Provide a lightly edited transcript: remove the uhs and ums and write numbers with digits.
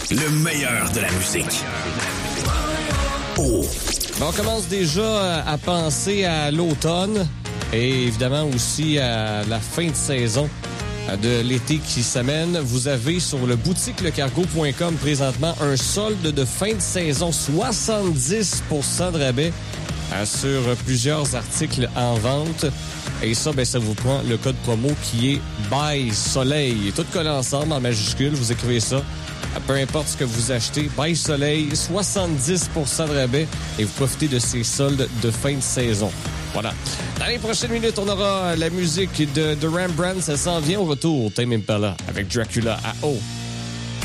Le meilleur de la musique. Oh. On commence déjà à penser à l'automne et évidemment aussi à la fin de saison de l'été qui s'amène. Vous avez sur le boutiquelecargo.com présentement un solde de fin de saison, 70% de rabais sur plusieurs articles en vente. Et ça, ça vous prend le code promo qui est BY Soleil. Tout collé ensemble en majuscule, vous écrivez ça. Peu importe ce que vous achetez, BY Soleil, 70% de rabais et vous profitez de ces soldes de fin de saison. Voilà. Dans les prochaines minutes, on aura la musique de Rembrandt. Ça s'en vient au retour. Tame Impala avec Dracula à O.